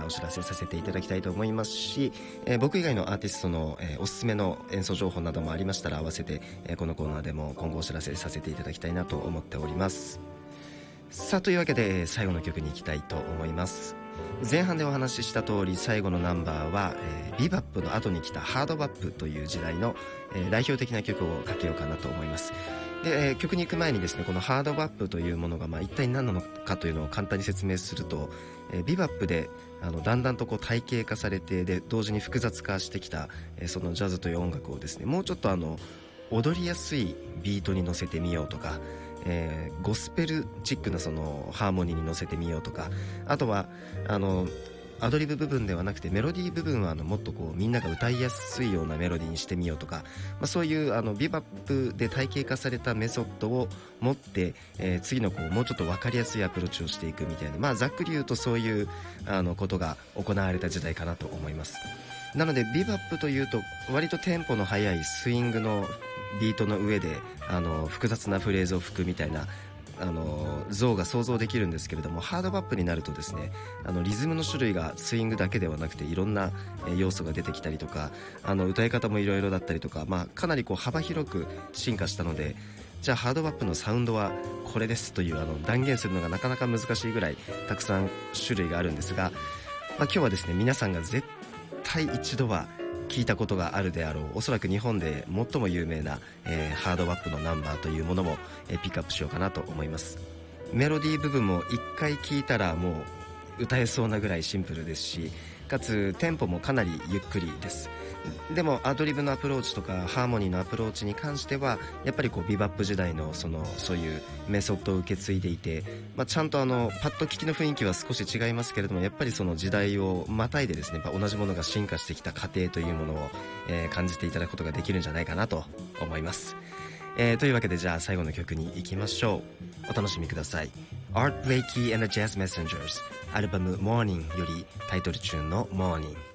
お知らせさせていただきたいと思いますし、僕以外のアーティストの、おすすめの演奏情報などもありましたら合わせて、このコーナーでも今後お知らせさせていただきたいなと思っております。さあというわけで最後の曲に行きたいと思います。前半でお話しした通り最後のナンバーは、ビバップの後に来たハードバップという時代の、代表的な曲をかけようかなと思います。で、曲に行く前にですね、このハードバップというものが一体何なのかというのを簡単に説明すると、ビバップでだんだんと体系化されて、で同時に複雑化してきた、そのジャズという音楽をですね、もうちょっと踊りやすいビートに乗せてみようとか、ゴスペルチックなそのハーモニーに乗せてみようとか、あとはアドリブ部分ではなくてメロディー部分はもっとみんなが歌いやすいようなメロディーにしてみようとか、そういうビバップで体系化されたメソッドを持って、次のもうちょっと分かりやすいアプローチをしていくみたいな、ざっくり言うとそういうことが行われた時代かなと思います。なのでビバップというと割とテンポの速いスイングのビートの上で複雑なフレーズを吹くみたいな像が想像できるんですけれども、ハードバップになるとですね、リズムの種類がスイングだけではなくていろんな要素が出てきたりとか、歌い方もいろいろだったりとか、かなり幅広く進化したので、じゃあハードバップのサウンドはこれですという断言するのがなかなか難しいぐらいたくさん種類があるんですが、今日はですね、皆さんが絶対一度は聞いたことがあるであろう、おそらく日本で最も有名な、ハードバップのナンバーというものも、ピックアップしようかなと思います。メロディー部分も一回聞いたらもう歌えそうなぐらいシンプルですし、かつテンポもかなりゆっくりです。でもアドリブのアプローチとかハーモニーのアプローチに関してはやっぱりビバップ時代のそういうメソッドを受け継いでいて、ちゃんとパッと聞きの雰囲気は少し違いますけれども、やっぱりその時代をまたいでですね、同じものが進化してきた過程というものを、感じていただくことができるんじゃないかなと思います。というわけでじゃあ最後の曲に行きましょう。お楽しみください。 Art Blakey and the Jazz Messengers アルバム Morning よりタイトルチューンの Morning。